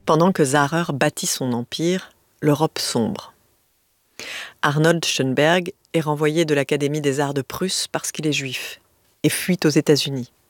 Pendant que Zarer bâtit son empire, l'Europe sombre. Arnold Schönberg est renvoyé de l'Académie des arts de Prusse parce qu'il est juif et fuit aux États-Unis.